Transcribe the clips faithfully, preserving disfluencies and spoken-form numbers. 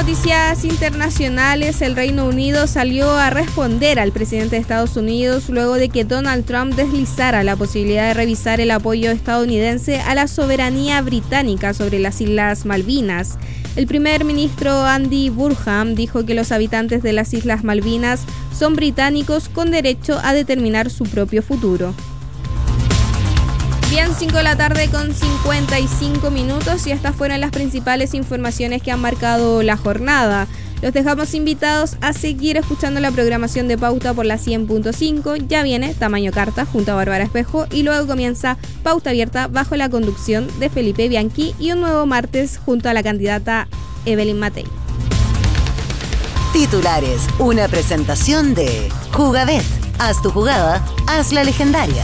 noticias internacionales, el Reino Unido salió a responder al presidente de Estados Unidos luego de que Donald Trump deslizara la posibilidad de revisar el apoyo estadounidense a la soberanía británica sobre las Islas Malvinas. El primer ministro Andy Burnham dijo que los habitantes de las Islas Malvinas son británicos con derecho a determinar su propio futuro. Bien, cinco de la tarde con cincuenta y cinco minutos y estas fueron las principales informaciones que han marcado la jornada. Los dejamos invitados a seguir escuchando la programación de Pauta por la cien punto cinco. Ya viene Tamaño Carta junto a Bárbara Espejo y luego comienza Pauta Abierta bajo la conducción de Felipe Bianchi y un nuevo martes junto a la candidata Evelyn Matei. Titulares, una presentación de Jugabet. Haz tu jugada, haz la legendaria.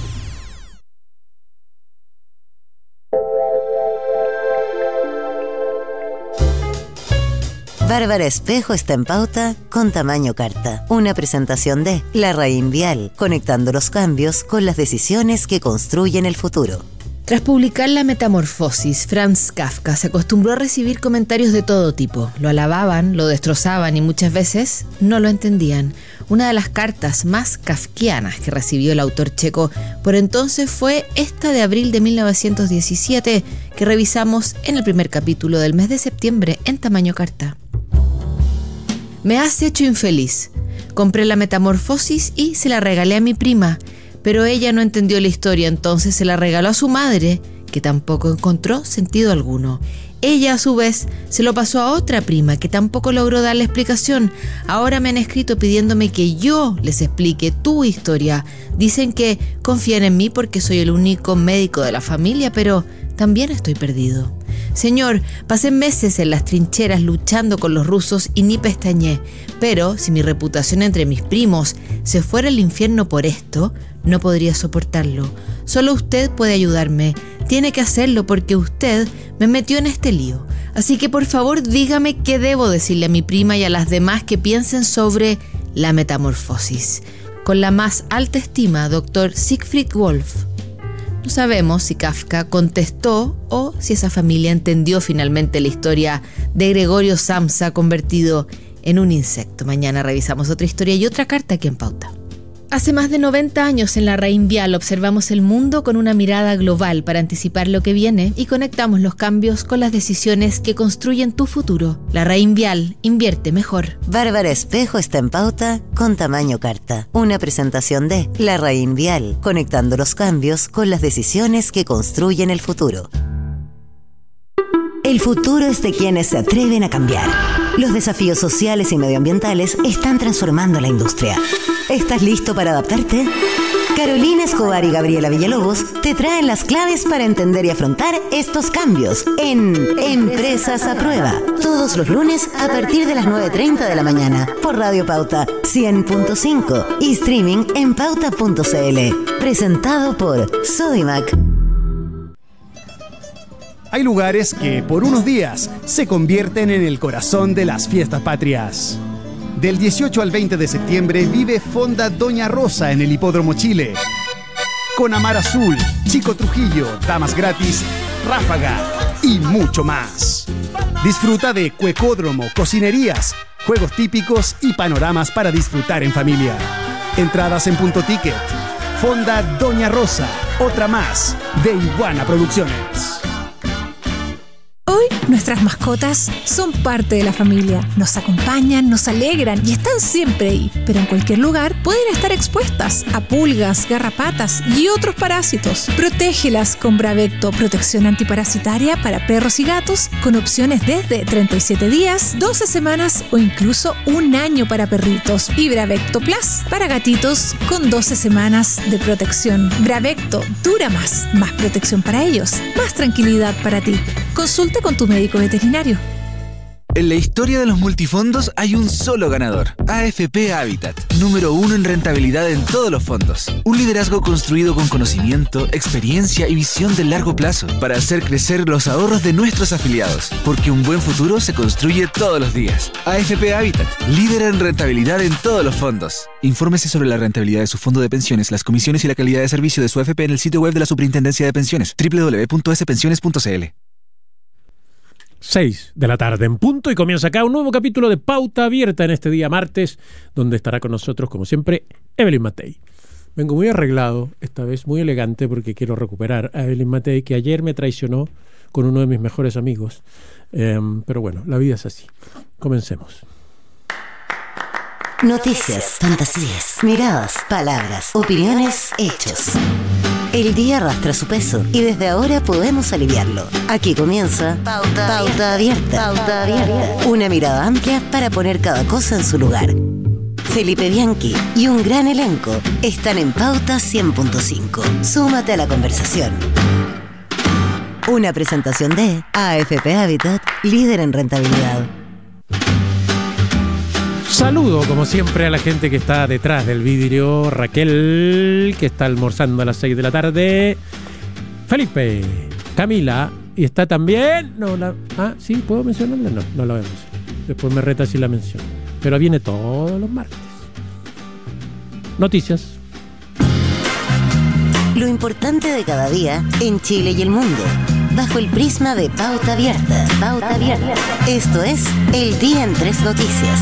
Bárbara Espejo está en Pauta con Tamaño Carta. Una presentación de La Raín Vial, conectando los cambios con las decisiones que construyen el futuro. Tras publicar La Metamorfosis, Franz Kafka se acostumbró a recibir comentarios de todo tipo. Lo alababan, lo destrozaban y muchas veces no lo entendían. Una de las cartas más kafkianas que recibió el autor checo por entonces fue esta de abril de mil novecientos diecisiete, que revisamos en el primer capítulo del mes de septiembre en Tamaño Carta. Me has hecho infeliz. Compré La Metamorfosis y se la regalé a mi prima, pero ella no entendió la historia, entonces se la regaló a su madre, que tampoco encontró sentido alguno. Ella, a su vez, se lo pasó a otra prima, que tampoco logró darle explicación. Ahora me han escrito pidiéndome que yo les explique tu historia. Dicen que confían en mí porque soy el único médico de la familia, pero también estoy perdido. Señor, pasé meses en las trincheras luchando con los rusos y ni pestañé. Pero si mi reputación entre mis primos se fuera al infierno por esto, no podría soportarlo. Solo usted puede ayudarme. Tiene que hacerlo porque usted me metió en este lío. Así que por favor dígame qué debo decirle a mi prima y a las demás que piensen sobre La Metamorfosis. Con la más alta estima, doctor Siegfried Wolf. No sabemos si Kafka contestó o si esa familia entendió finalmente la historia de Gregorio Samsa convertido en un insecto. Mañana revisamos otra historia y otra carta aquí en Pauta. Hace más de noventa años en La Raín Vial observamos el mundo con una mirada global para anticipar lo que viene y conectamos los cambios con las decisiones que construyen tu futuro. La Raín Vial, invierte mejor. Bárbara Espejo está en Pauta con Tamaño Carta. Una presentación de La Raín Vial, conectando los cambios con las decisiones que construyen el futuro. El futuro es de quienes se atreven a cambiar. Los desafíos sociales y medioambientales están transformando la industria. ¿Estás listo para adaptarte? Carolina Escobar y Gabriela Villalobos te traen las claves para entender y afrontar estos cambios en Empresas a Prueba. Todos los lunes a partir de las nueve treinta de la mañana por Radio Pauta cien punto cinco y streaming en pauta punto cl. Presentado por Sodimac. Hay lugares que por unos días se convierten en el corazón de las fiestas patrias. Del dieciocho al veinte de septiembre vive Fonda Doña Rosa en el Hipódromo Chile. Con Amar Azul, Chico Trujillo, Damas Gratis, Ráfaga y mucho más. Disfruta de cuecódromo, cocinerías, juegos típicos y panoramas para disfrutar en familia. Entradas en Punto Ticket. Fonda Doña Rosa, otra más de Iguana Producciones. Hoy nuestras mascotas son parte de la familia. Nos acompañan, nos alegran y están siempre ahí. Pero en cualquier lugar pueden estar expuestas a pulgas, garrapatas y otros parásitos. Protégelas con Bravecto, protección antiparasitaria para perros y gatos, con opciones desde treinta y siete días, doce semanas o incluso un año para perritos. Y Bravecto Plus para gatitos con doce semanas de protección. Bravecto dura más, más protección para ellos, más tranquilidad para ti. Consulte con tu médico veterinario. En la historia de los multifondos hay un solo ganador, A F P Habitat, número uno en rentabilidad en todos los fondos. Un liderazgo construido con conocimiento, experiencia y visión de largo plazo para hacer crecer los ahorros de nuestros afiliados, porque un buen futuro se construye todos los días. A F P Habitat, líder en rentabilidad en todos los fondos. Infórmese sobre la rentabilidad de su fondo de pensiones, las comisiones y la calidad de servicio de su A F P en el sitio web de la Superintendencia de Pensiones, doble u doble u doble u punto ese pensiones punto c l. seis de la tarde en punto y comienza acá un nuevo capítulo de Pauta Abierta en este día martes, donde estará con nosotros, como siempre, Evelyn Matei. Vengo muy arreglado, esta vez muy elegante, porque quiero recuperar a Evelyn Matei, que ayer me traicionó con uno de mis mejores amigos. Eh, pero bueno, la vida es así. Comencemos. Noticias, fantasías, miradas, palabras, opiniones, hechos. El día arrastra su peso y desde ahora podemos aliviarlo. Aquí comienza Pauta, Pauta Abierta. Pauta Abierta. Una mirada amplia para poner cada cosa en su lugar. Felipe Bianchi y un gran elenco están en Pauta cien punto cinco. Súmate a la conversación. Una presentación de A F P Habitat, líder en rentabilidad. Saludo, como siempre, a la gente que está detrás del vidrio. Raquel, que está almorzando a las seis de la tarde. Felipe, Camila, y está también... No, la, ah, ¿sí? ¿Puedo mencionarla? No, no la voy a mencionar. Después me reta si la menciono. Pero viene todos los martes. Noticias. Lo importante de cada día en Chile y el mundo, bajo el prisma de Pauta Abierta. Pauta Abierta. Esto es El Día en Tres Noticias.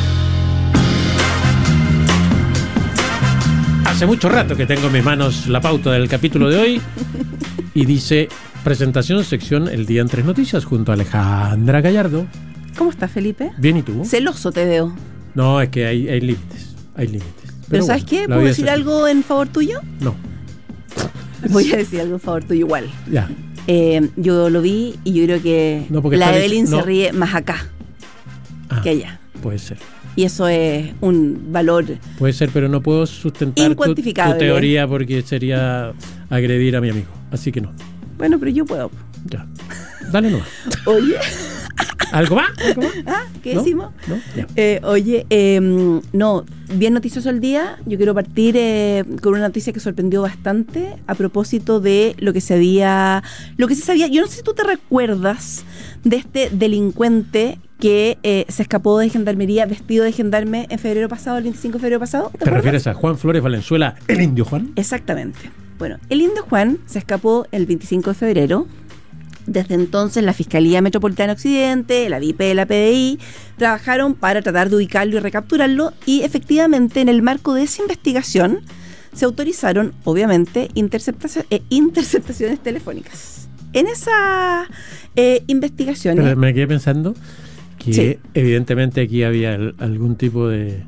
Hace mucho rato que tengo en mis manos la pauta del capítulo de hoy y dice presentación, sección El Día en Tres Noticias junto a Alejandra Gallardo. ¿Cómo estás, Felipe? Bien, ¿y tú? Celoso te veo. No, es que hay, hay límites, hay límites. Pero, Pero ¿sabes bueno, qué? ¿Puedo decir algo en favor tuyo? No. Voy a decir algo en favor tuyo igual. Ya. Eh, yo lo vi y yo creo que no, la Evelyn dicho, no. se ríe más acá ah, que allá. Puede ser. Y eso es un valor Puede ser, pero no puedo sustentar tu, tu teoría porque sería agredir a mi amigo. Así que no. Bueno, pero yo puedo. Ya. Dale nomás. Oye. ¿Algo más? ¿Algo más? ¿Ah? ¿Qué ¿No? decimos? ¿No? Eh, oye, eh, no, bien noticioso el día. Yo quiero partir eh, con una noticia que sorprendió bastante a propósito de lo que se había, lo que se sabía. Yo no sé si tú te recuerdas de este delincuente que eh, se escapó de gendarmería vestido de gendarme en febrero pasado, el veinticinco de febrero pasado. ¿Te, ¿Te refieres a Juan Flores Valenzuela, el Indio Juan? Exactamente. Bueno, el Indio Juan se escapó el veinticinco de febrero. Desde entonces la Fiscalía Metropolitana Occidente, la V I P de la P D I, trabajaron para tratar de ubicarlo y recapturarlo y efectivamente en el marco de esa investigación se autorizaron, obviamente, interceptaciones, eh, interceptaciones telefónicas. En esa eh, investigación... Pero me quedé pensando que sí. evidentemente aquí había el, algún tipo de,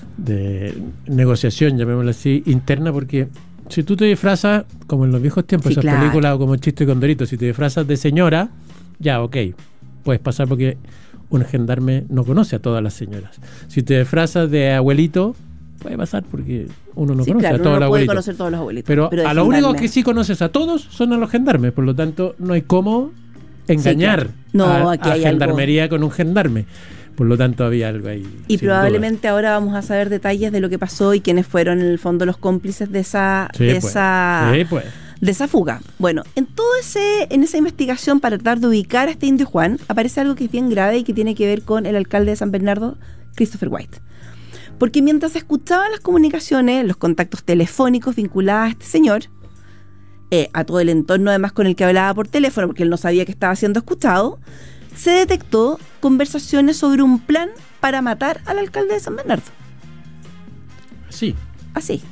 de negociación, llamémoslo así, interna, porque... Si tú te disfrazas, como en los viejos tiempos, sí, esas claro. películas o como Chiste con Dorito, si te disfrazas de señora, ya, ok, puedes pasar porque un gendarme no conoce a todas las señoras. Si te disfrazas de abuelito, puede pasar porque uno no sí, conoce claro, a todos uno los no puede abuelitos. conocer todos los abuelitos. Pero, pero a lo gendarme. único que sí conoces a todos son a los gendarmes, por lo tanto no hay cómo engañar sí, claro. no, a, aquí a hay gendarmería algo. con un gendarme. Por lo tanto había algo ahí. Y probablemente duda. Ahora vamos a saber detalles de lo que pasó y quiénes fueron en el fondo los cómplices de esa sí, de pues. esa sí, pues. de esa fuga. Bueno, en todo ese en esa investigación para tratar de ubicar a este Indio Juan aparece algo que es bien grave y que tiene que ver con el alcalde de San Bernardo, Christopher White. Porque mientras escuchaban las comunicaciones, los contactos telefónicos vinculados a este señor, eh, a todo el entorno además con el que hablaba por teléfono, porque él no sabía que estaba siendo escuchado, se detectó conversaciones sobre un plan para matar al alcalde de San Bernardo. Sí. Así.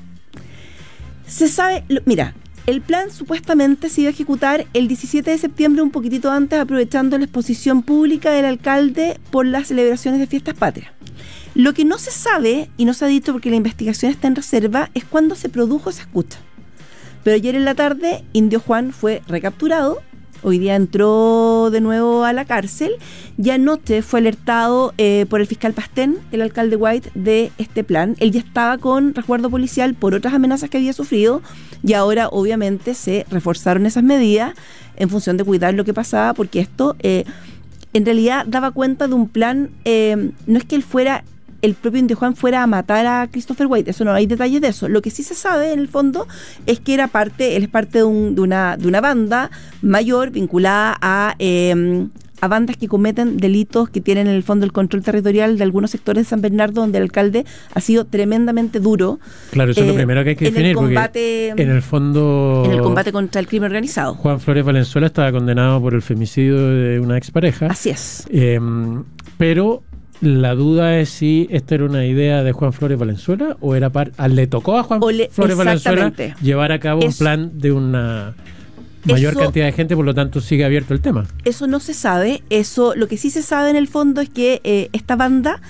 Se sabe, lo, mira, el plan supuestamente se iba a ejecutar el diecisiete de septiembre, un poquitito antes, aprovechando la exposición pública del alcalde por las celebraciones de fiestas patrias. Lo que no se sabe, y no se ha dicho porque la investigación está en reserva, es cuándo se produjo esa escucha. Pero ayer en la tarde, Indio Juan fue recapturado. Hoy día entró de nuevo a la cárcel y anoche fue alertado eh, por el fiscal Pastén, el alcalde White, de este plan. Él ya estaba con resguardo policial por otras amenazas que había sufrido y ahora obviamente se reforzaron esas medidas en función de cuidar lo que pasaba, porque esto eh, en realidad daba cuenta de un plan, eh, no es que él fuera... el propio Indio Juan fuera a matar a Christopher White, eso no hay detalles de eso. Lo que sí se sabe en el fondo es que era parte, él es parte de, un, de, una, de una banda mayor vinculada a, eh, a bandas que cometen delitos que tienen en el fondo el control territorial de algunos sectores de San Bernardo, donde el alcalde ha sido tremendamente duro. Claro, eso eh, es lo primero que hay que definir, en el combate, porque en el fondo... En el combate contra el crimen organizado. Juan Flores Valenzuela estaba condenado por el femicidio de una expareja. Así es. Eh, pero... La duda es si esta era una idea de Juan Flores Valenzuela o era par, le tocó a Juan le, Flores Valenzuela llevar a cabo eso, un plan de una mayor eso, cantidad de gente, por lo tanto sigue abierto el tema. Eso no se sabe. Eso, lo que sí se sabe en el fondo es que eh, esta banda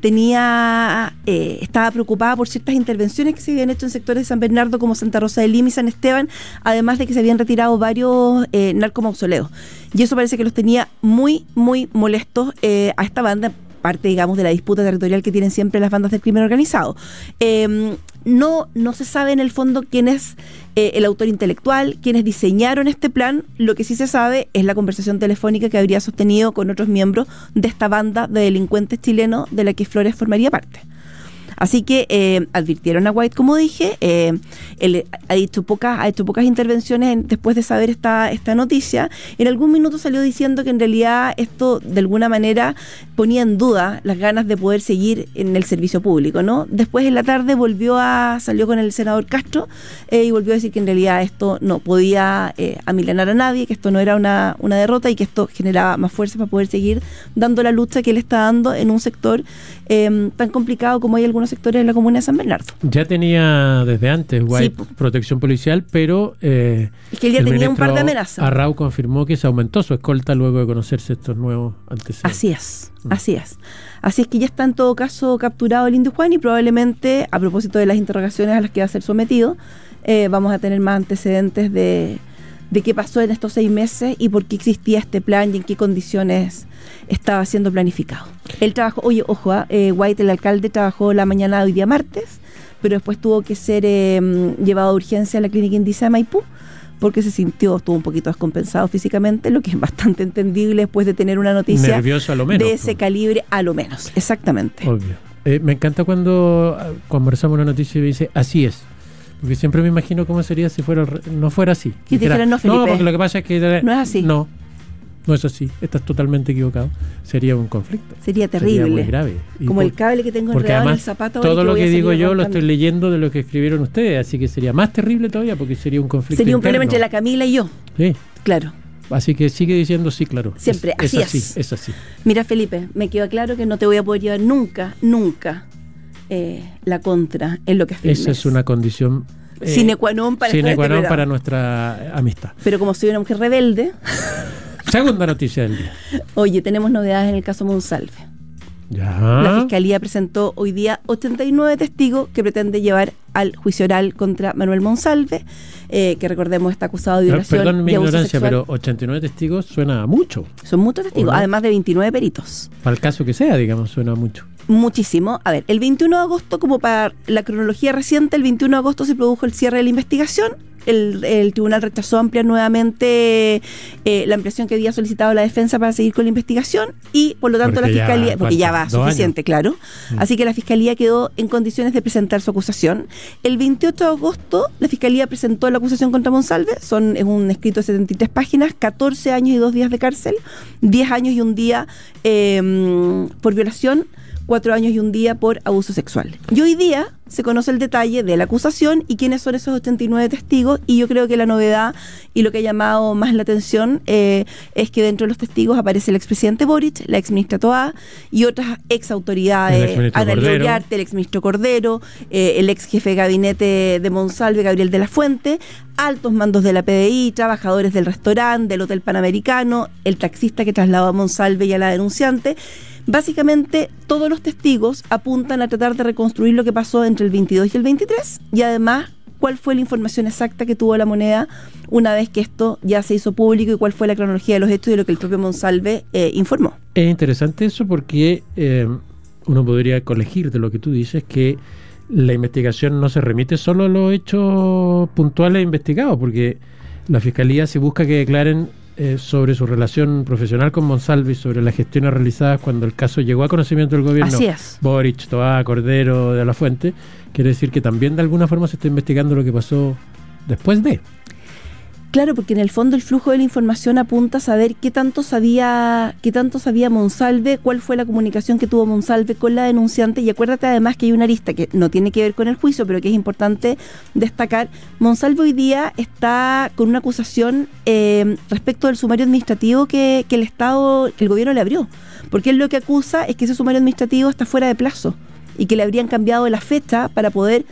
tenía eh, estaba preocupada por ciertas intervenciones que se habían hecho en sectores de San Bernardo como Santa Rosa de Lima y San Esteban, además de que se habían retirado varios eh, narcomausoleos. Y eso parece que los tenía muy, muy molestos eh, a esta banda, parte, digamos, de la disputa territorial que tienen siempre las bandas del crimen organizado. Eh, no, no se sabe en el fondo quién es eh, el autor intelectual, quiénes diseñaron este plan. Lo que sí se sabe es la conversación telefónica que habría sostenido con otros miembros de esta banda de delincuentes chilenos de la que Flores formaría parte. Así que eh, advirtieron a White, como dije, eh, él ha dicho pocas, ha hecho pocas intervenciones en, después de saber esta, esta noticia. En algún minuto salió diciendo que en realidad esto de alguna manera ponía en duda las ganas de poder seguir en el servicio público, ¿no? Después en la tarde volvió a, salió con el senador Castro eh, y volvió a decir que en realidad esto no podía eh, amilanar a nadie, que esto no era una, una derrota y que esto generaba más fuerza para poder seguir dando la lucha que él está dando en un sector eh, tan complicado como hay algunos sectores de la comuna de San Bernardo. Ya tenía desde antes White sí. protección policial, pero eh, es que él ya tenía un par de amenazas. Arrau confirmó que se aumentó su escolta luego de conocerse estos nuevos antecedentes. Así es, mm. así es. Así es que ya está en todo caso capturado el Indio Juan y probablemente, a propósito de las interrogaciones a las que va a ser sometido, eh, vamos a tener más antecedentes de, de qué pasó en estos seis meses y por qué existía este plan y en qué condiciones estaba siendo planificado. Él trabajó, oye, ojo, eh, White, el alcalde, trabajó la mañana de hoy día martes, pero después tuvo que ser eh, llevado a urgencia a la clínica Indiza de Maipú, porque se sintió, estuvo un poquito descompensado físicamente, lo que es bastante entendible después de tener una noticia nervioso a lo menos, de ese pues. calibre, a lo menos, exactamente. Obvio. Eh, me encanta cuando conversamos una noticia y me dice, así es. Porque siempre me imagino cómo sería si fuera no fuera así. Y te dijeran, no, Felipe, no, porque lo que pasa es que... No es así. No. No es así, estás totalmente equivocado. Sería un conflicto. Sería terrible. Sería muy grave. Y como por, el cable que tengo enredado en el zapato. Todo lo que, que digo yo lo estoy leyendo de lo que escribieron ustedes, así que sería más terrible todavía porque sería un conflicto Sería un interno. problema entre la Camila y yo. Sí. Claro. Así que sigue diciendo sí, claro. Siempre, es, así es. Así, es. es así. Mira, Felipe, me queda claro que no te voy a poder llevar nunca, nunca eh, la contra en lo que afirmes. Esa es una condición... Eh, sine qua non para, sine qua non para nuestra amistad. Pero como soy una mujer rebelde... Segunda noticia del día. Oye, tenemos novedades en el caso Monsalve. Ya. La Fiscalía presentó hoy día ochenta y nueve testigos que pretende llevar al juicio oral contra Manuel Monsalve, eh, que recordemos está acusado de violación Perdón mi y abuso ignorancia, sexual. pero ochenta y nueve testigos suena a mucho. Son muchos testigos, no? además de veintinueve peritos. Para el caso que sea, digamos, suena mucho. Muchísimo. A ver, el veintiuno de agosto, como para la cronología reciente, el veintiuno de agosto se produjo el cierre de la investigación. El, el tribunal rechazó ampliar nuevamente eh, la ampliación que había solicitado la defensa para seguir con la investigación y por lo tanto porque la fiscalía, ya porque ya va suficiente, años. claro. Mm. Así que la fiscalía quedó en condiciones de presentar su acusación. El veintiocho de agosto la fiscalía presentó la acusación contra Monsalve, son es un escrito de setenta y tres páginas, catorce años y dos días de cárcel, diez años y un día eh, por violación, cuatro años y un día por abuso sexual. Y hoy día se conoce el detalle de la acusación y quiénes son esos ochenta y nueve testigos, y yo creo que la novedad y lo que ha llamado más la atención eh, es que dentro de los testigos aparece el expresidente Boric, la exministra Toá y otras exautoridades, Ana Lía Uriarte, el exministro Cordero, eh, el ex jefe de gabinete de Monsalve, Gabriel de la Fuente, altos mandos de la P D I, trabajadores del restaurante, del Hotel Panamericano, el taxista que trasladó a Monsalve y a la denunciante. Básicamente, todos los testigos apuntan a tratar de reconstruir lo que pasó entre el veintidós y el veintitrés y además cuál fue la información exacta que tuvo la moneda una vez que esto ya se hizo público y cuál fue la cronología de los hechos y de lo que el propio Monsalve eh, informó. Es interesante eso porque eh, uno podría colegir de lo que tú dices que la investigación no se remite solo a los hechos puntuales investigados, porque la Fiscalía, si busca que declaren Eh, sobre su relación profesional con Monsalve y sobre las gestiones realizadas cuando el caso llegó a conocimiento del gobierno, así es. Boric, Toá, Cordero, de la Fuente, quiere decir que también de alguna forma se está investigando lo que pasó después de. Claro, porque en el fondo el flujo de la información apunta a saber qué tanto sabía, qué tanto sabía Monsalve, cuál fue la comunicación que tuvo Monsalve con la denunciante, y acuérdate además que hay una arista que no tiene que ver con el juicio, pero que es importante destacar. Monsalve hoy día está con una acusación eh, respecto del sumario administrativo que, que el Estado, que el gobierno le abrió, porque él lo que acusa es que ese sumario administrativo está fuera de plazo y que le habrían cambiado la fecha para poder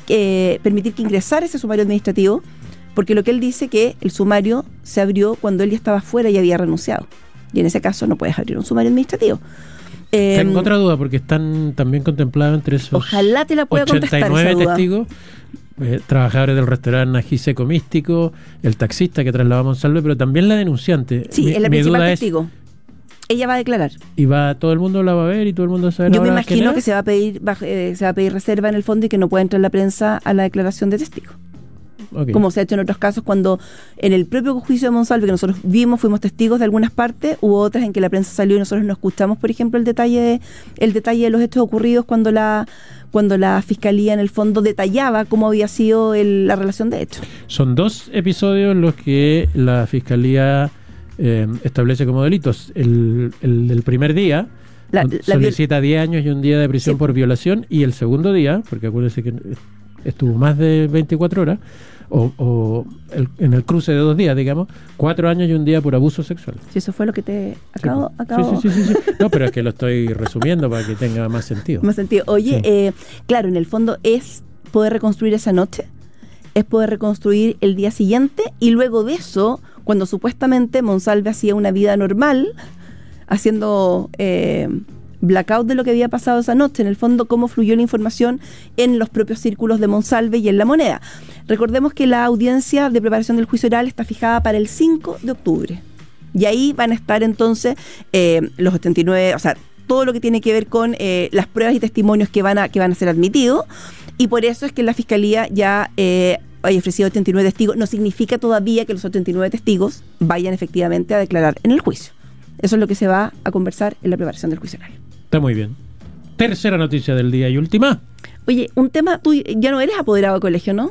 eh, permitir que ingresara ese sumario administrativo, porque lo que él dice que el sumario se abrió cuando él ya estaba fuera y había renunciado. Y en ese caso no puedes abrir un sumario administrativo. Eh, Tengo otra duda, porque están también contemplados entre esos ojalá te la pueda ochenta y nueve testigos, eh, trabajadores del restaurante Ají Seco Místico, el taxista que trasladó a Monsalve, pero también la denunciante. Sí, mi, es la mi principal duda testigo. Es, ella va a declarar. Y va, todo el mundo la va a ver y todo el mundo sabe. Yo me imagino que se va a pedir va, eh, se va a pedir reserva en el fondo y que no pueda entrar la prensa a la declaración de testigos. Okay. Como se ha hecho en otros casos, cuando en el propio juicio de Monsalve, que nosotros vimos, fuimos testigos de algunas partes, hubo otras en que la prensa salió y nosotros no escuchamos, por ejemplo, el detalle de, el detalle de los hechos ocurridos cuando la cuando la fiscalía en el fondo detallaba cómo había sido el, la relación de hechos. Son dos episodios en los que la fiscalía eh, establece como delitos. El, el del primer día la, la solicita diez años y un día de prisión sí. por violación, y el segundo día, porque acuérdense que estuvo más de veinticuatro horas, o, o el, en el cruce de dos días, digamos, cuatro años y un día por abuso sexual. Sí, eso fue lo que te acabo... Sí, acabo... sí, sí, sí, sí. No, pero es que lo estoy resumiendo para que tenga más sentido. Más sentido. Oye, sí. eh, claro, en el fondo es poder reconstruir esa noche, es poder reconstruir el día siguiente, y luego de eso, cuando supuestamente Monsalve hacía una vida normal, haciendo... Eh, blackout de lo que había pasado esa noche, en el fondo cómo fluyó la información en los propios círculos de Monsalve y en La Moneda. Recordemos que la audiencia de preparación del juicio oral está fijada para el cinco de octubre, y ahí van a estar entonces eh, los ochenta y nueve, o sea, todo lo que tiene que ver con eh, las pruebas y testimonios que van a, que van a ser admitidos, y por eso es que la Fiscalía ya eh, haya ofrecido ochenta y nueve testigos. No significa todavía que los ochenta y nueve testigos vayan efectivamente a declarar en el juicio. Eso es lo que se va a conversar en la preparación del juicio oral. Está muy bien. Tercera noticia del día y última. Oye, un tema, tú ya no eres apoderado de colegio, ¿no?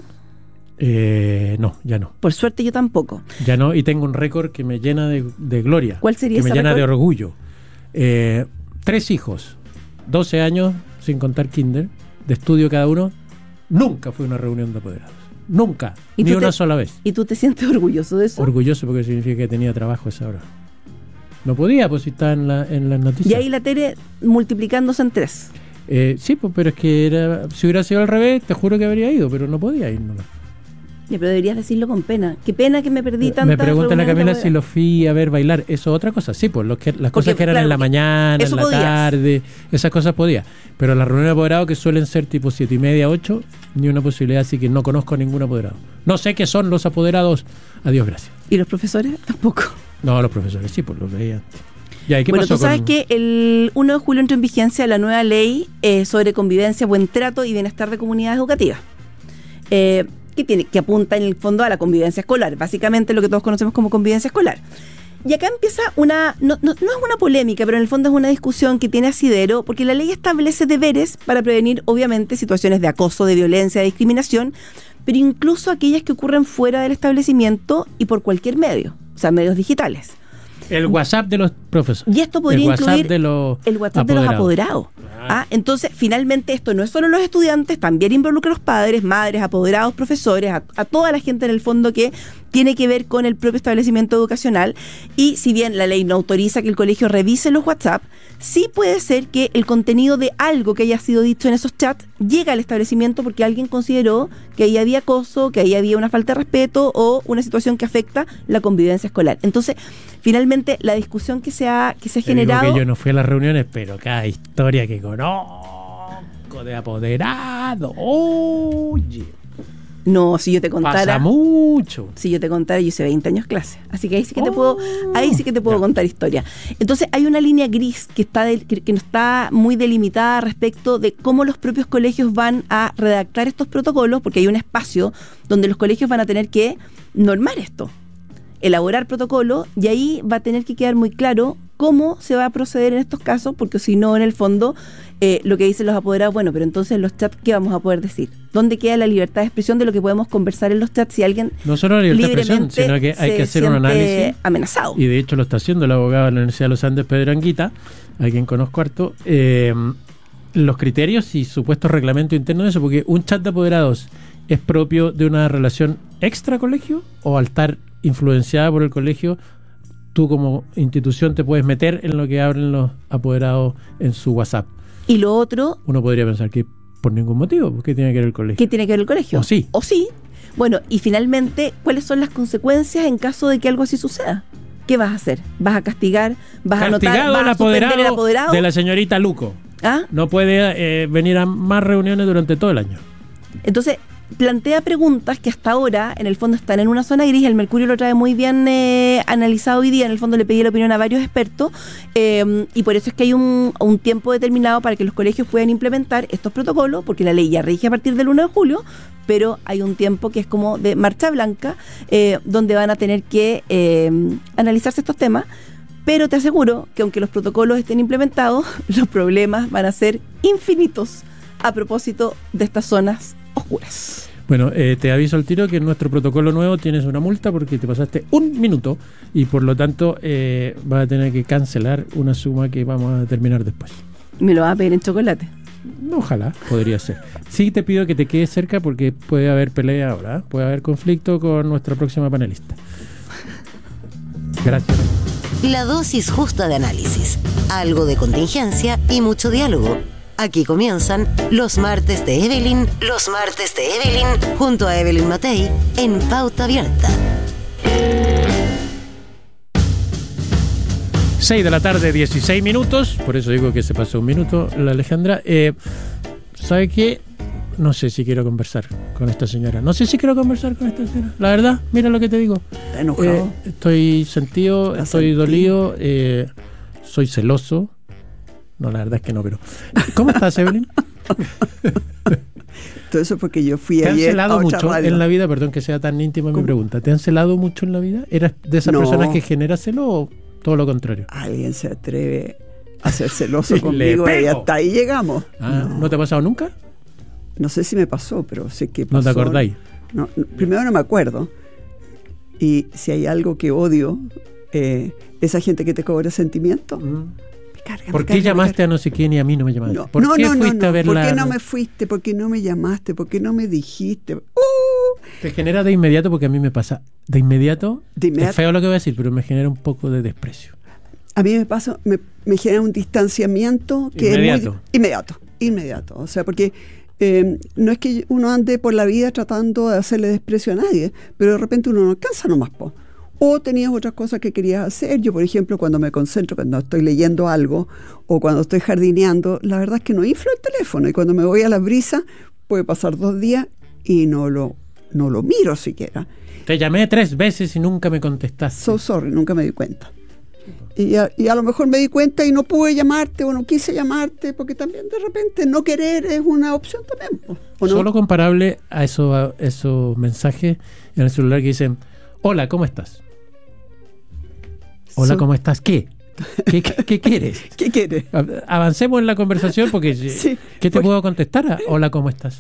Eh, no, ya no. Por suerte yo tampoco. Ya no, y tengo un récord que me llena de, de gloria. ¿Cuál sería ese Que me llena récord? de orgullo. Eh, tres hijos, doce años, sin contar kinder, de estudio cada uno. Nunca fue una reunión de apoderados. Nunca, ni una te, sola vez. ¿Y tú te sientes orgulloso de eso? Orgulloso porque significa que tenía trabajo a esa hora. No podía, pues si está en, la, en las noticias. Y ahí la Tere multiplicándose en tres. Eh, sí, pues, pero es que era, si hubiera sido al revés, te juro que habría ido, pero no podía ir nomás. Ya, pero deberías decirlo con pena. Qué pena que me perdí tantas. Me pregunta la Camila de si lo fui a ver bailar. Eso es otra cosa. Sí, pues lo que, las Porque, cosas que eran claro, en la mañana, en la podías. tarde, esas cosas podía. Pero las reuniones de apoderados, que suelen ser tipo siete y media, ocho, ni una posibilidad, así que no conozco a ningún apoderado. No sé qué son los apoderados. Adiós, gracias. ¿Y los profesores? Tampoco. No, los profesores sí, pues los veía antes. Ya, ¿y qué bueno, pasó tú sabes con... que el uno de julio entró en vigencia la nueva ley eh, sobre convivencia, buen trato y bienestar de comunidades educativas, eh, que, tiene, que apunta en el fondo a la convivencia escolar, básicamente lo que todos conocemos como convivencia escolar. Y acá empieza una, no, no, no es una polémica, pero en el fondo es una discusión que tiene asidero, porque la ley establece deberes para prevenir, obviamente, situaciones de acoso, de violencia, de discriminación, pero incluso aquellas que ocurren fuera del establecimiento y por cualquier medio, o sea, medios digitales. El WhatsApp de los profesores. Y esto podría el incluir de los el WhatsApp apoderados. de los apoderados. Ah, entonces, finalmente, esto no es solo los estudiantes, también involucra a los padres, madres, apoderados, profesores, a, a toda la gente en el fondo que tiene que ver con el propio establecimiento educacional. Y si bien la ley no autoriza que el colegio revise los WhatsApp, sí puede ser que el contenido de algo que haya sido dicho en esos chats llegue al establecimiento porque alguien consideró que ahí había acoso, que ahí había una falta de respeto o una situación que afecta la convivencia escolar. Entonces, finalmente, la discusión que se ha, que se ha Te generado... digo que yo no fui a las reuniones, pero cada historia que conozco de apoderado, oye... No, si yo te contara... Pasa mucho. Si yo te contara, yo hice veinte años clase. Así que ahí sí que te puedo, ahí sí que te puedo contar historia. Entonces hay una línea gris que está de, que, que no está muy delimitada respecto de cómo los propios colegios van a redactar estos protocolos, porque hay un espacio donde los colegios van a tener que normar esto, elaborar protocolo, y ahí va a tener que quedar muy claro cómo se va a proceder en estos casos, porque si no, en el fondo, eh, lo que dicen los apoderados, bueno, pero entonces en los chats, ¿qué vamos a poder decir? ¿Dónde queda la libertad de expresión de lo que podemos conversar en los chats si alguien no solo la libertad de expresión, sino que hay que hacer un análisis amenazado? Y de hecho lo está haciendo el abogado de la Universidad de los Andes, Pedro Anguita, a quien conozco harto, eh, los criterios y supuestos reglamentos internos de eso, porque un chat de apoderados es propio de una relación extra colegio, o al estar influenciada por el colegio, tú como institución te puedes meter en lo que abren los apoderados en su WhatsApp. Y lo otro... Uno podría pensar que por ningún motivo, ¿qué tiene que ver el colegio? ¿Qué tiene que ver el colegio? O sí. O sí. Bueno, y finalmente, ¿cuáles son las consecuencias en caso de que algo así suceda? ¿Qué vas a hacer? ¿Vas a castigar? ¿Vas a anotar? ¿Vas a suspender el apoderado? De la señorita Luco. ¿Ah? No puede eh, venir a más reuniones durante todo el año. Entonces, plantea preguntas que hasta ahora, en el fondo, están en una zona gris. El Mercurio lo trae muy bien eh, analizado hoy día. En el fondo le pedí la opinión a varios expertos eh, y por eso es que hay un, un tiempo determinado para que los colegios puedan implementar estos protocolos, porque la ley ya rige a partir del uno de julio, pero hay un tiempo que es como de marcha blanca, eh, donde van a tener que eh, analizarse estos temas. Pero te aseguro que aunque los protocolos estén implementados, los problemas van a ser infinitos a propósito de estas zonas oscuras. Bueno, eh, te aviso al tiro que en nuestro protocolo nuevo tienes una multa porque te pasaste un minuto y por lo tanto eh, vas a tener que cancelar una suma que vamos a determinar después. ¿Me lo vas a pedir en chocolate? Ojalá, podría ser. Sí te pido que te quedes cerca porque puede haber pelea ahora, ¿eh? Puede haber conflicto con nuestra próxima panelista. Gracias. La dosis justa de análisis, algo de contingencia y mucho diálogo. Aquí comienzan los martes de Evelyn, los martes de Evelyn, junto a Evelyn Matei, en Pauta Abierta. seis de la tarde, dieciséis minutos, por eso digo que se pasó un minuto la Alejandra. Eh, ¿Sabe qué? No sé si quiero conversar con esta señora. No sé si quiero conversar con esta señora. La verdad, mira lo que te digo. ¿Estás enojado? Eh, estoy sentido, estoy sentido? dolido, eh, soy celoso. No, la verdad es que no, pero... ¿Cómo estás, Evelyn? Todo eso porque yo fui ¿Te han ayer celado a otra mucho radio. en la vida? Perdón que sea tan íntima mi ¿Cómo? pregunta. ¿Te han celado mucho en la vida? ¿Eras de esas No. personas que genera celo o todo lo contrario? Alguien se atreve a ser celoso Le conmigo y pego. hasta ahí llegamos. Ah, no. ¿no te ha pasado nunca? No sé si me pasó, pero sé que pasó. ¿No te acordáis? No, no, primero no me acuerdo. Y si hay algo que odio, eh, esa gente que te cobra sentimientos. Mm. Me carga, ¿Por me qué carga, llamaste me carga. a no sé quién y a mí no me llamaste? No, ¿Por no, qué no, no, fuiste no. a verla? ¿Por qué no me fuiste? ¿Por qué no me llamaste? ¿Por qué no me dijiste? ¡Uh! Te genera de inmediato, porque a mí me pasa de inmediato, De inmediato. es feo lo que voy a decir, pero me genera un poco de desprecio. A mí me pasa, me, me genera un distanciamiento que Inmediato. es muy inmediato, inmediato. O sea, porque eh, no es que uno ande por la vida tratando de hacerle desprecio a nadie, pero de repente uno no alcanza nomás, po. O tenías otras cosas que querías hacer. Yo, por ejemplo, cuando me concentro, cuando estoy leyendo algo o cuando estoy jardineando, la verdad es que no inflo el teléfono. Y cuando me voy a la brisa, puede pasar dos días y no lo, no lo miro siquiera. Te llamé tres veces y nunca me contestaste. So sorry, nunca me di cuenta. Y a, y a lo mejor me di cuenta y no pude llamarte o no quise llamarte, porque también de repente no querer es una opción también, ¿o no? Solo comparable a esos, a esos mensajes en el celular que dicen: hola, ¿cómo estás? Hola, So- ¿cómo estás? ¿Qué? ¿Qué, qué, qué quieres? ¿Qué quieres? A- Avancemos en la conversación porque Sí, ¿qué te pues- puedo contestar? A, hola, ¿cómo estás?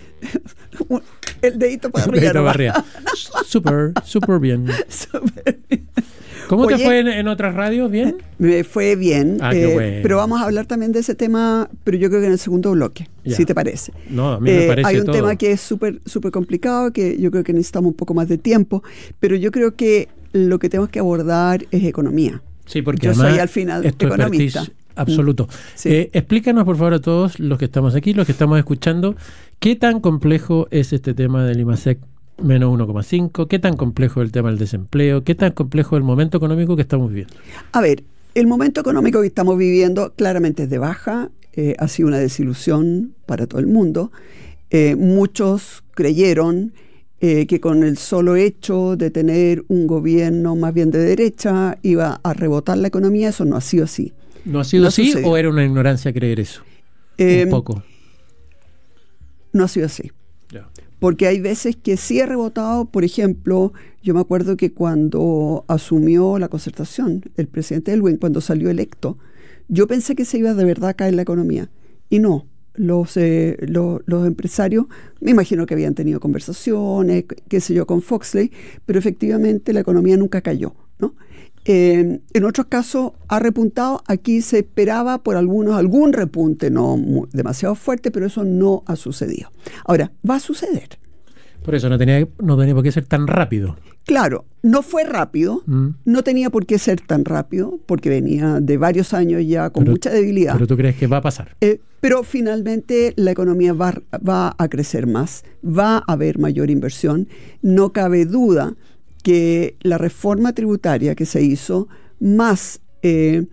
El dedito para arriba. Dedito nomás. para arriba. Súper, súper bien. Súper. ¿Cómo te Oye, fue en, en otras radios? ¿Bien? Me fue bien, Ah, qué eh, bueno. pero vamos a hablar también de ese tema, pero yo creo que en el segundo bloque, Ya. si te parece. No, a mí me Eh, parece hay un todo. tema que es súper súper complicado, que yo creo que necesitamos un poco más de tiempo, pero yo creo que lo que tenemos que abordar es economía. Sí, porque Yo además soy al final es tu economista. expertise absoluto. Sí. Eh, explícanos, por favor, a todos los que estamos aquí, los que estamos escuchando, qué tan complejo es este tema del IMASEC menos uno coma cinco, qué tan complejo es el tema del desempleo, qué tan complejo es el momento económico que estamos viviendo. A ver, el momento económico que estamos viviendo claramente es de baja, eh, ha sido una desilusión para todo el mundo. Eh, muchos creyeron eh, que con el solo hecho de tener un gobierno más bien de derecha iba a rebotar la economía. Eso no ha sido así. ¿No ha sido No así sucedió. o era una ignorancia creer eso? Eh, Un poco. No ha sido así. Ya. porque hay veces que sí ha rebotado. Por ejemplo, yo me acuerdo que cuando asumió la Concertación, el presidente Elwin, cuando salió electo, yo pensé que se iba de verdad a caer la economía, y no. Los, eh, los, los empresarios, me imagino que habían tenido conversaciones, qué sé yo, con Foxley, pero efectivamente la economía nunca cayó, ¿no? Eh, en otros casos ha repuntado. Aquí se esperaba por algunos algún repunte, no muy, demasiado fuerte, pero eso no ha sucedido. Ahora, va a suceder. Por eso no tenía, no tenía por qué ser tan rápido. Claro, no fue rápido, mm. no tenía por qué ser tan rápido, porque venía de varios años ya con pero, mucha debilidad. Pero tú crees que va a pasar. Eh, pero finalmente la economía va, va a crecer más, va a haber mayor inversión. No cabe duda que la reforma tributaria que se hizo, más eh,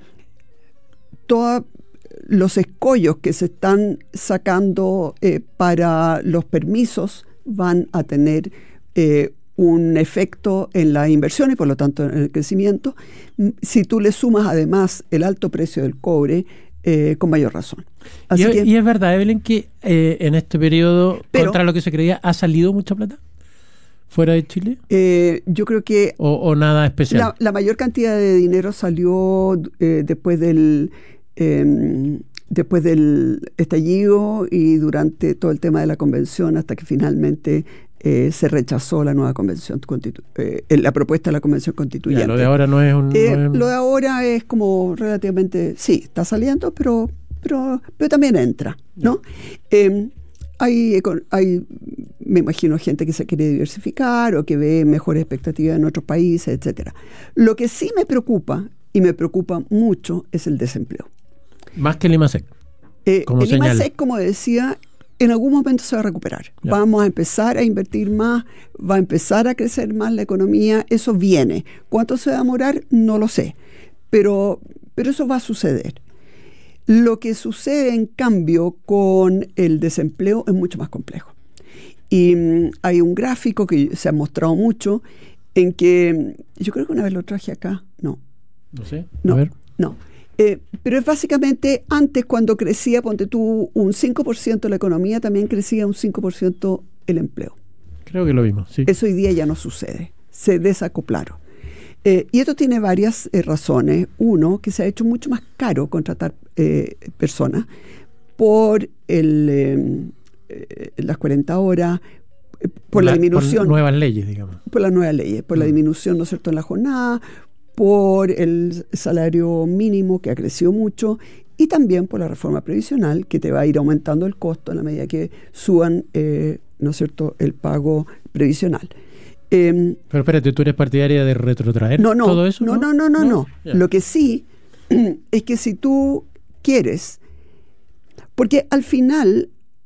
todos los escollos que se están sacando eh, para los permisos, van a tener eh, un efecto en la inversión y por lo tanto en el crecimiento. Si tú le sumas además el alto precio del cobre, eh, con mayor razón. Así y, que, y es verdad, Evelyn, que eh, en este periodo, pero, contra lo que se creía, ¿ha salido mucha plata fuera de Chile? Eh, yo creo que... ¿O, o nada especial? La, la mayor cantidad de dinero salió eh, después del... Eh, después del estallido y durante todo el tema de la convención, hasta que finalmente eh, se rechazó la nueva convención constitu eh, la propuesta de la convención constituyente. Ya, lo de ahora no es un... Eh, no es... Lo de ahora es como relativamente... Sí, está saliendo, pero, pero, pero también entra, ¿no? Eh, hay, hay, me imagino, gente que se quiere diversificar o que ve mejores expectativas en otros países, etcétera. Lo que sí me preocupa, y me preocupa mucho, es el desempleo. Más que el IMASEC. Eh, el IMASEC, como decía, en algún momento se va a recuperar. Ya. Vamos a empezar a invertir más, va a empezar a crecer más la economía, eso viene. ¿Cuánto se va a demorar? No lo sé, pero, pero eso va a suceder. Lo que sucede, en cambio, con el desempleo es mucho más complejo. Y um, hay un gráfico que se ha mostrado mucho, en que, yo creo que una vez lo traje acá, no. No sé, a no, ver. No. Eh, pero es básicamente, antes cuando crecía, ponte tú, un cinco por ciento la economía, también crecía un cinco por ciento el empleo. Creo que lo vimos, sí. Eso hoy día ya no sucede, se desacoplaron. Eh, y esto tiene varias eh, razones. Uno, que se ha hecho mucho más caro contratar eh, personas por el, eh, eh, las cuarenta horas, eh, por, por la, la disminución. Por nuevas leyes, digamos. Por las nuevas leyes, por mm. la disminución, ¿no es cierto?, en la jornada, por el salario mínimo que ha crecido mucho y también por la reforma previsional que te va a ir aumentando el costo en la medida que suban, eh, ¿no es cierto?, el pago previsional. Eh, Pero espérate, ¿tú eres partidaria de retrotraer no, no, todo eso? No, no, no, no, no. no. Yeah. Lo que sí es que si tú quieres, porque al final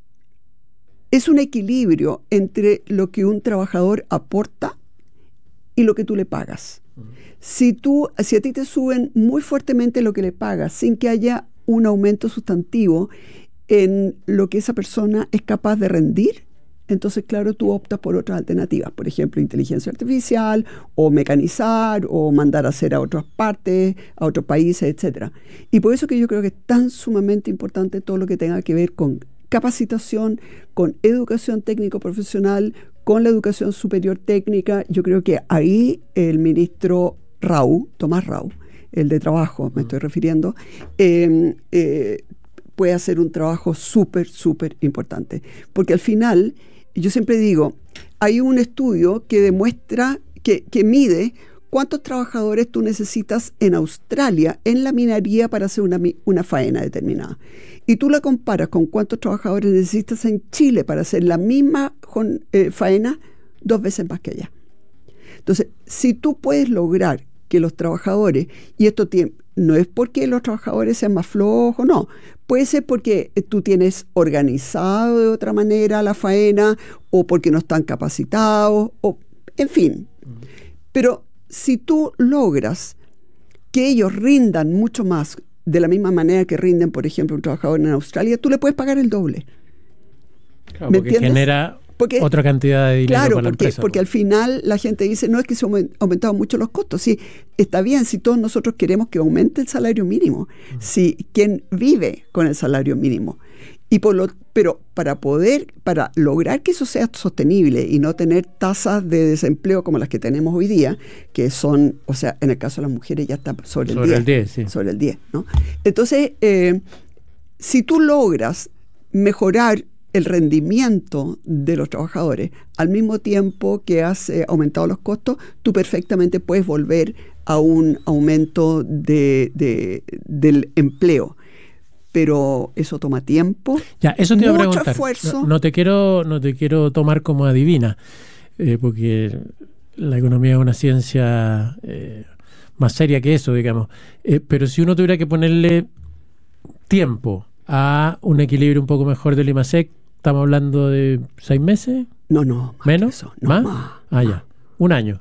es un equilibrio entre lo que un trabajador aporta y lo que tú le pagas. Si tú, si a ti te suben muy fuertemente lo que le pagas sin que haya un aumento sustantivo en lo que esa persona es capaz de rendir, entonces claro, tú optas por otras alternativas, por ejemplo, inteligencia artificial, o mecanizar, o mandar a hacer a otras partes, a otros países, etcétera. Y por eso que yo creo que es tan sumamente importante todo lo que tenga que ver con capacitación, con educación técnico-profesional, con la educación superior técnica. Yo creo que ahí el ministro Rau, Tomás Rau, el de trabajo me estoy refiriendo, eh, eh, puede hacer un trabajo súper, súper importante. Porque al final, yo siempre digo, hay un estudio que demuestra, que, que mide cuántos trabajadores tú necesitas en Australia, en la minería, para hacer una, una faena determinada. Y tú la comparas con cuántos trabajadores necesitas en Chile para hacer la misma eh, faena, dos veces más que allá. Entonces, si tú puedes lograr que los trabajadores, y esto tiene, no es porque los trabajadores sean más flojos, no, puede ser porque tú tienes organizado de otra manera la faena, o porque no están capacitados, o en fin. Pero si tú logras que ellos rindan mucho más de la misma manera que rinden, por ejemplo, un trabajador en Australia, tú le puedes pagar el doble. Claro, porque entiendes? Genera porque, otra cantidad de dinero claro, para la porque, empresa. Porque al final la gente dice, no es que se han aumentado mucho los costos. Sí, está bien si todos nosotros queremos que aumente el salario mínimo, uh-huh. si quien vive con el salario mínimo Y por lo, pero para poder, para lograr que eso sea sostenible y no tener tasas de desempleo como las que tenemos hoy día, que son, o sea, en el caso de las mujeres ya están sobre el sobre diez. El diez sí. Sobre el diez, ¿no? Entonces, eh, si tú logras mejorar el rendimiento de los trabajadores al mismo tiempo que has eh, aumentado los costos, tú perfectamente puedes volver a un aumento de, de, del empleo. Pero eso toma tiempo, ya, eso te iba a mucho preguntar. esfuerzo. No, no te quiero, no te quiero tomar como adivina, eh, porque la economía es una ciencia eh, más seria que eso, digamos. Eh, pero si uno tuviera que ponerle tiempo a un equilibrio un poco mejor del IMASEC, ¿estamos hablando de seis meses? No, no. Más ¿Menos? eso, no, ¿Más? más, ah, más. ya. Un año.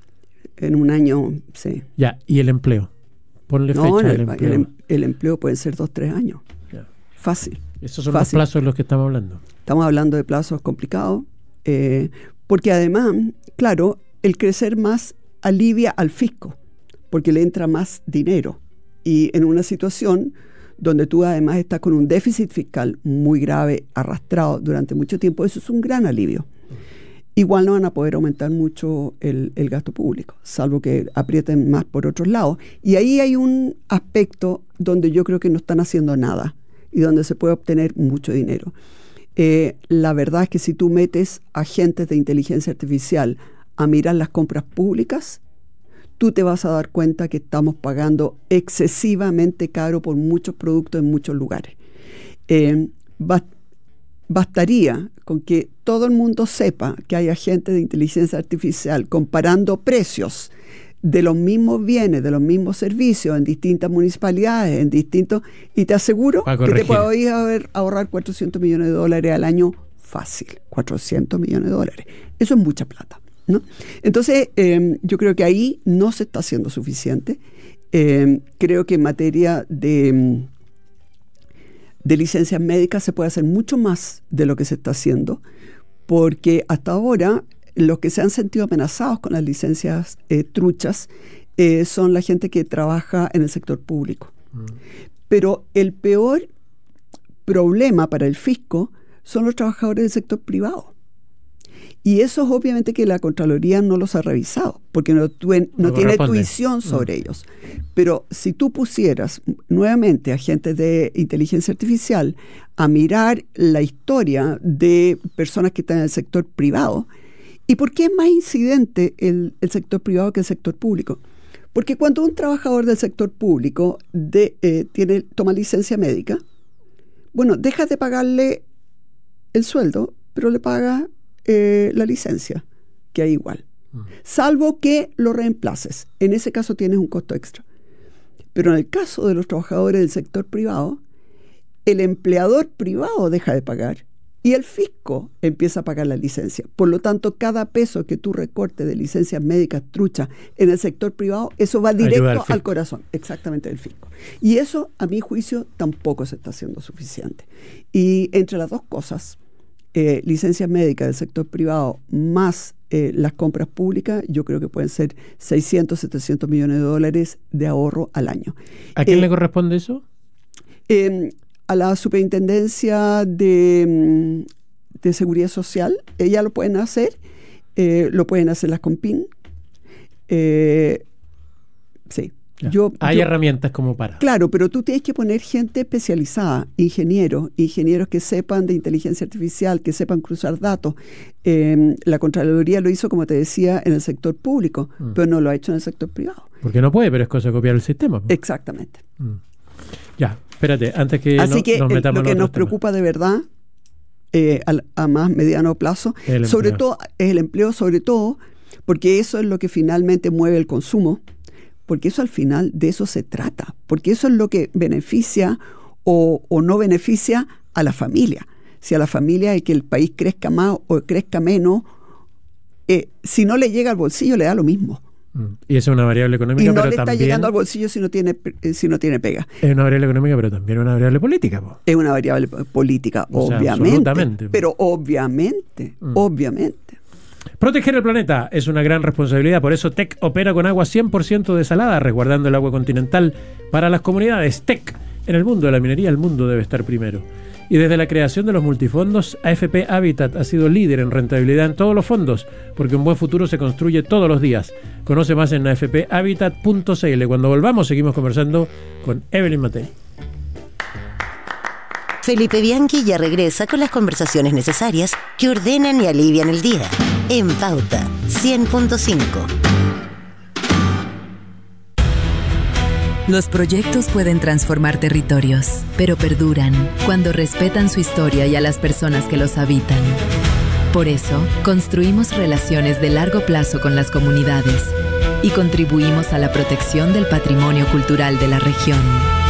En un año, sí. Ya. ¿Y el empleo? Ponle No, fecha el, al empleo. el, el empleo puede ser dos, tres años. Ya. Fácil. Esos son Fácil. los plazos de los que estamos hablando. Estamos hablando de plazos complicados, eh, porque además, claro, el crecer más alivia al fisco, porque le entra más dinero. Y en una situación donde tú además estás con un déficit fiscal muy grave, arrastrado durante mucho tiempo, eso es un gran alivio. Igual no van a poder aumentar mucho el, el gasto público, salvo que aprieten más por otros lados. Y ahí hay un aspecto donde yo creo que no están haciendo nada y donde se puede obtener mucho dinero. Eh, la verdad es que si tú metes agentes de inteligencia artificial a mirar las compras públicas, tú te vas a dar cuenta que estamos pagando excesivamente caro por muchos productos en muchos lugares. Eh, bast- bastaría con que todo el mundo sepa que hay agentes de inteligencia artificial comparando precios de los mismos bienes, de los mismos servicios en distintas municipalidades, en distintos, y te aseguro que te puedes ahorrar cuatrocientos millones de dólares al año fácil, cuatrocientos millones de dólares. Eso es mucha plata, ¿no? Entonces, eh, yo creo que ahí no se está haciendo suficiente. Eh, creo que en materia de, de licencias médicas se puede hacer mucho más de lo que se está haciendo, porque hasta ahora los que se han sentido amenazados con las licencias eh, truchas eh, son la gente que trabaja en el sector público. Mm. Pero el peor problema para el fisco son los trabajadores del sector privado. Y eso es obviamente que la Contraloría no los ha revisado, porque no, tu, no, no tiene tuición sobre mm. ellos. Pero si tú pusieras nuevamente agentes de inteligencia artificial a mirar la historia de personas que están en el sector privado, ¿y por qué es más incidente el, el sector privado que el sector público? Porque cuando un trabajador del sector público de, eh, tiene, toma licencia médica, bueno, dejas de pagarle el sueldo, pero le paga eh, la licencia, que hay igual. Mm. Salvo que lo reemplaces. En ese caso tienes un costo extra. Pero en el caso de los trabajadores del sector privado, el empleador privado deja de pagar y el fisco empieza a pagar la licencia. Por lo tanto, cada peso que tú recortes de licencias médicas truchas en el sector privado, eso va directo al, al corazón, exactamente, del fisco. Y eso, a mi juicio, tampoco se está haciendo suficiente. Y entre las dos cosas, eh, licencias médicas del sector privado más eh, las compras públicas, yo creo que pueden ser seiscientos, setecientos millones de dólares de ahorro al año. ¿A quién eh, le corresponde eso? Eh, a la Superintendencia de, de Seguridad Social, ellas lo pueden hacer, eh, lo pueden hacer las CONPIN. Eh, sí. Yo, Hay yo, herramientas como para. Claro, pero tú tienes que poner gente especializada, ingenieros, ingenieros que sepan de inteligencia artificial, que sepan cruzar datos. Eh, la Contraloría lo hizo, como te decía, en el sector público, mm. pero no lo ha hecho en el sector privado. Porque no puede, pero es cosa de copiar el sistema. ¿No? Exactamente. Mm. Ya, espérate, antes que Así no, que nos metamos el, lo que nos preocupa temas. de verdad, eh, a, a más mediano plazo, sobre empleo. todo es el empleo, sobre todo, porque eso es lo que finalmente mueve el consumo, porque eso al final de eso se trata, porque eso es lo que beneficia o, o no beneficia a la familia. Si a la familia es que el país crezca más o crezca menos, eh, si no le llega al bolsillo le da lo mismo. Y esa es una variable económica, y no pero le está también llegando al bolsillo si no tiene si no tiene pega. Es una variable económica, pero también una variable política. Po. Es una variable política, o obviamente. Sea, pero obviamente, mm. obviamente. Proteger el planeta es una gran responsabilidad, por eso T E C opera con agua cien por ciento desalada, resguardando el agua continental para las comunidades. T E C, en el mundo de la minería, el mundo debe estar primero. Y desde la creación de los multifondos, A F P Habitat ha sido líder en rentabilidad en todos los fondos, porque un buen futuro se construye todos los días. Conoce más en a f p habitat punto c l. Cuando volvamos, seguimos conversando con Evelyn Matei. Felipe Bianchi ya regresa con las conversaciones necesarias que ordenan y alivian el día. En Pauta cien punto cinco. Los proyectos pueden transformar territorios, pero perduran cuando respetan su historia y a las personas que los habitan. Por eso, construimos relaciones de largo plazo con las comunidades y contribuimos a la protección del patrimonio cultural de la región.